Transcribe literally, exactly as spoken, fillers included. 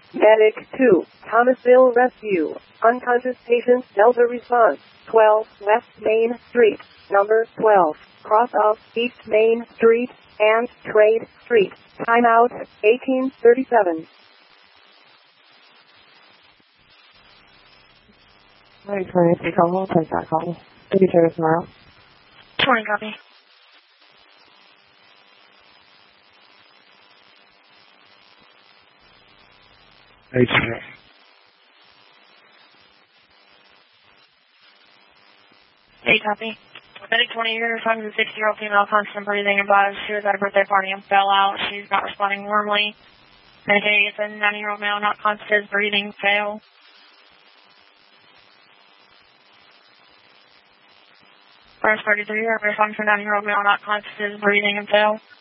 Medic two, Thomasville Rescue. Unconscious patient Delta response. twelve West Main Street. Number twelve. Cross of East Main Street and Trade Street. Timeout eighteen thirty-seven. Alright, twenty-three call. We'll take that call. Give you service tomorrow. twenty copy. Eight. Eight copy. Medic twenty years, one hundred sixty year old female, constant breathing and bladder. She was at a birthday party and fell out. She's not responding warmly. Medicated is a ninety year old male, not conscious, breathing, fail. First thirty-three, responding for ninety year old male, not conscious, breathing and fail.